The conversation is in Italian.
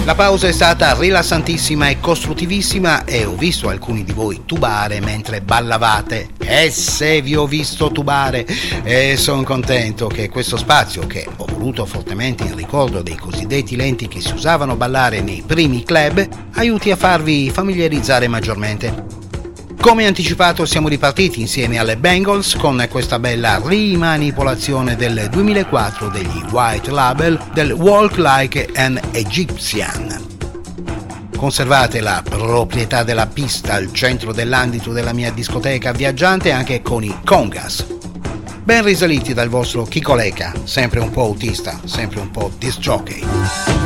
La pausa è stata rilassantissima e costruttivissima e ho visto alcuni di voi tubare mentre ballavate. E se vi ho visto tubare, e sono contento che questo spazio, che ho voluto fortemente in ricordo dei cosiddetti lenti che si usavano a ballare nei primi club, aiuti a farvi familiarizzare maggiormente. Come anticipato siamo ripartiti insieme alle Bangles con questa bella rimanipolazione del 2004 degli White Label del Walk Like an Egyptian. Conservate la proprietà della pista al centro dell'ambito della mia discoteca viaggiante anche con i congas. Ben risaliti dal vostro Kiko Lecca, sempre un po' autista, sempre un po' disc jockey.